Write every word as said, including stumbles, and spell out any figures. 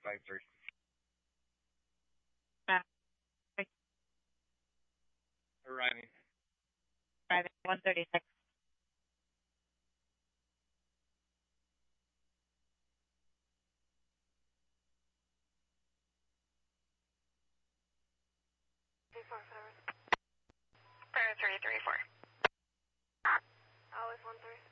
five three. Uh, Arriving. Arriving one thirty-six. three three four. Alice one three.